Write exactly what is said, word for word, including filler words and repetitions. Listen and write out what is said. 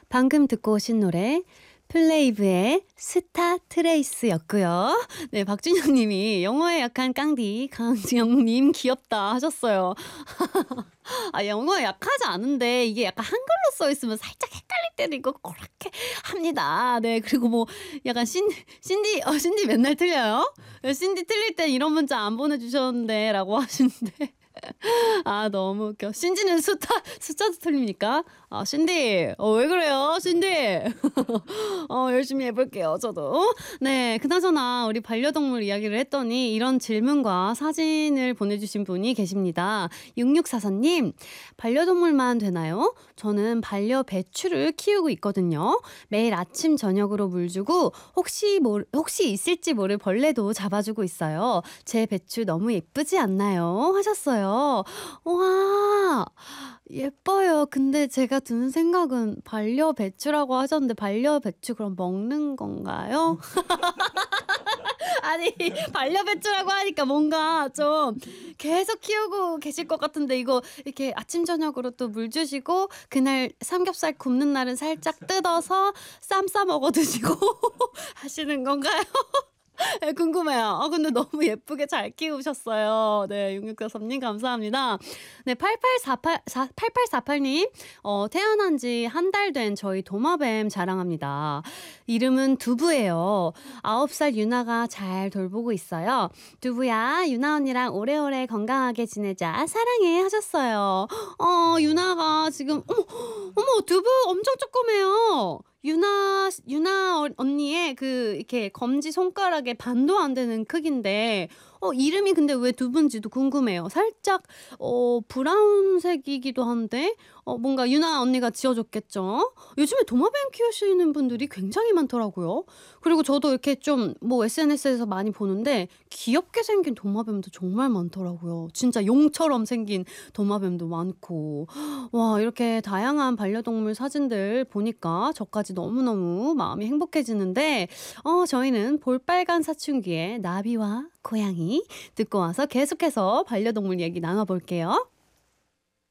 방금 듣고 오신 노래 플레이브의 스타 트레이스였고요. 네, 박준영 님이 영어에 약한 깡디 강지영 님 귀엽다 하셨어요. 아, 영어에 약하지 않은데 이게 약간 한글로 써 있으면 살짝 헷갈릴 때도 있고 그렇게 합니다. 네, 그리고 뭐 약간 신 신디 어 신디 맨날 틀려요. 네, 신디 틀릴 때 이런 문자 안 보내주셨는데라고 하시는데 아, 너무 웃겨. 신디는 숫자 숫자도 틀립니까? 아, 신디 어, 왜 그래요, 신디? 어, 열심히 해볼게요, 저도. 네, 그나저나 우리 반려동물 이야기를 했더니 이런 질문과 사진을 보내주신 분이 계십니다. 육육사사 님, 반려동물만 되나요? 저는 반려 배추를 키우고 있거든요. 매일 아침 저녁으로 물 주고 혹시 모, 혹시 있을지 모를 벌레도 잡아주고 있어요. 제 배추 너무 예쁘지 않나요? 하셨어요. 와, 예뻐요. 근데 제가 드는 생각은 반려 배추라고 하셨는데 반려 배추 그럼 먹는 건가요? 아니, 반려 배추라고 하니까 뭔가 좀 계속 키우고 계실 것 같은데 이거 이렇게 아침 저녁으로 또 물 주시고 그날 삼겹살 굽는 날은 살짝 뜯어서 쌈 싸 먹어 드시고 하시는 건가요? 네, 궁금해요. 아, 근데 너무 예쁘게 잘 키우셨어요. 네, 육육사삼 님 감사합니다. 네, 팔팔사팔 사 팔팔사팔 님, 어, 태어난 지 한 달 된 저희 도마뱀 자랑합니다. 이름은 두부예요. 아홉 살 유나가 잘 돌보고 있어요. 두부야, 유나 언니랑 오래오래 건강하게 지내자. 사랑해 하셨어요. 어, 유나가 지금 어머, 어머, 두부 엄청 조그매요. 유나 유나 어- 언니의 그 이렇게 검지 손가락의 반도 안 되는 크기인데 어, 이름이 근데 왜 두부인지도 궁금해요. 살짝 어, 브라운색이기도 한데 어, 뭔가 유나 언니가 지어줬겠죠. 요즘에 도마뱀 키우시는 분들이 굉장히 많더라고요. 그리고 저도 이렇게 좀 뭐 에스엔에스에서 많이 보는데 귀엽게 생긴 도마뱀도 정말 많더라고요. 진짜 용처럼 생긴 도마뱀도 많고. 와, 이렇게 다양한 반려동물 사진들 보니까 저까지 너무너무 마음이 행복해지는데 어, 저희는 볼빨간 사춘기의 나비와 고양이 듣고 와서 계속해서 반려동물 얘기 나눠볼게요.